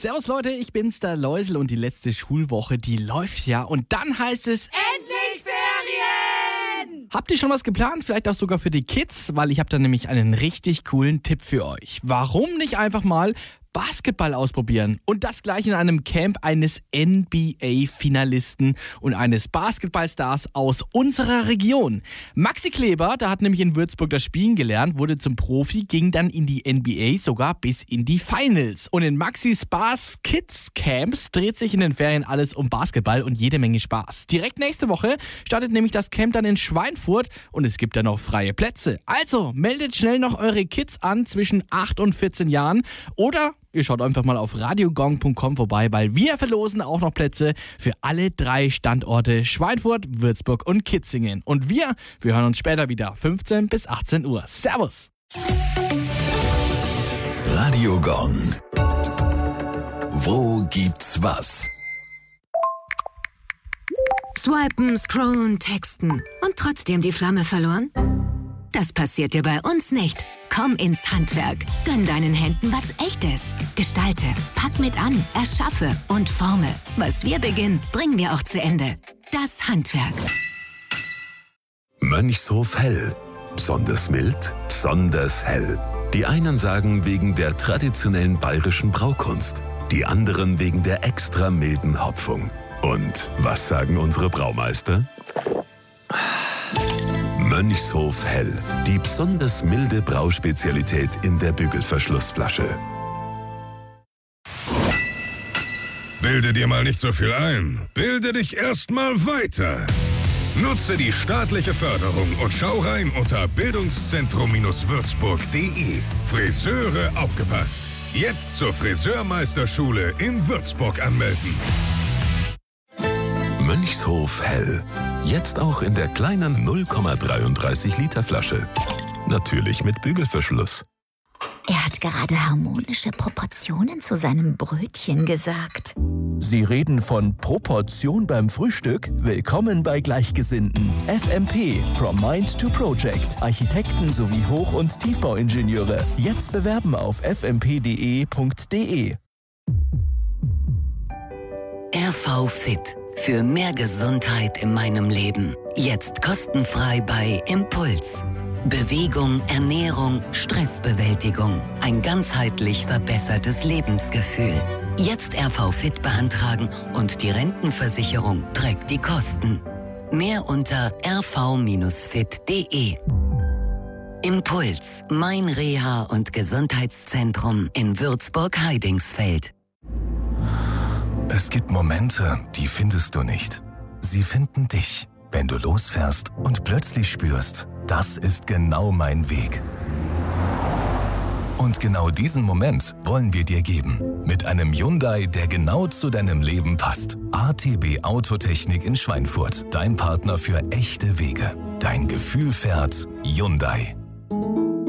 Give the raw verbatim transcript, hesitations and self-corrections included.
Servus Leute, ich bin's, der Läusel, und die letzte Schulwoche, die läuft ja. Und dann heißt es... Endlich Ferien! Habt ihr schon was geplant? Vielleicht auch sogar für die Kids? Weil ich habe da nämlich einen richtig coolen Tipp für euch. Warum nicht einfach mal Basketball ausprobieren? Und das gleich in einem Camp eines N B A-Finalisten und eines Basketballstars aus unserer Region. Maxi Kleber, der hat nämlich in Würzburg das Spielen gelernt, wurde zum Profi, ging dann in die N B A, sogar bis in die Finals. Und in Maxis Bas Kids Camps dreht sich in den Ferien alles um Basketball und jede Menge Spaß. Direkt nächste Woche startet nämlich das Camp dann in Schweinfurt und es gibt dann noch freie Plätze. Also meldet schnell noch eure Kids an zwischen acht und vierzehn Jahren oder ihr schaut einfach mal auf radiogong punkt com vorbei, weil wir verlosen auch noch Plätze für alle drei Standorte Schweinfurt, Würzburg und Kitzingen. Und wir, wir hören uns später wieder, fünfzehn bis achtzehn Uhr. Servus! Radio Gong. Wo gibt's was? Swipen, scrollen, texten und trotzdem die Flamme verloren? Das passiert dir bei uns nicht. Komm ins Handwerk. Gönn deinen Händen was Echtes. Gestalte, pack mit an, erschaffe und forme. Was wir beginnen, bringen wir auch zu Ende. Das Handwerk. Mönchshof Hell. Besonders mild, besonders hell. Die einen sagen wegen der traditionellen bayerischen Braukunst, die anderen wegen der extra milden Hopfung. Und was sagen unsere Braumeister? Mönchshof Hell, die besonders milde Brauspezialität in der Bügelverschlussflasche. Bilde dir mal nicht so viel ein. Bilde dich erstmal weiter. Nutze die staatliche Förderung und schau rein unter bildungszentrum würzburg punkt de. Friseure aufgepasst. Jetzt zur Friseurmeisterschule in Würzburg anmelden. Mönchshof Hell. Jetzt auch in der kleinen null Komma dreiunddreißig Liter Flasche. Natürlich mit Bügelverschluss. Er hat gerade harmonische Proportionen zu seinem Brötchen gesagt. Sie reden von Proportion beim Frühstück? Willkommen bei Gleichgesinnten. F M P, From Mind to Project. Architekten sowie Hoch- und Tiefbauingenieure. Jetzt bewerben auf f m p punkt d e punkt d e. R V Fit. Für mehr Gesundheit in meinem Leben. Jetzt kostenfrei bei Impuls. Bewegung, Ernährung, Stressbewältigung. Ein ganzheitlich verbessertes Lebensgefühl. Jetzt R V Fit beantragen und die Rentenversicherung trägt die Kosten. Mehr unter r v fit punkt de. Impuls, mein Reha- und Gesundheitszentrum in Würzburg-Heidingsfeld. Es gibt Momente, die findest du nicht. Sie finden dich, wenn du losfährst und plötzlich spürst, das ist genau mein Weg. Und genau diesen Moment wollen wir dir geben. Mit einem Hyundai, der genau zu deinem Leben passt. A T B Autotechnik in Schweinfurt. Dein Partner für echte Wege. Dein Gefühl fährt Hyundai.